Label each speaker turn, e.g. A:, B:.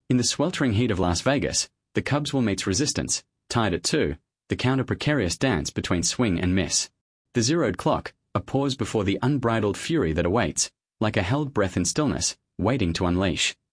A: In the sweltering heat of Las Vegas, the Cubs will meet resistance, tied at 2, the counter-precarious dance between swing and miss. The zeroed clock, a pause before the unbridled fury that awaits, like a held breath in stillness, waiting to unleash.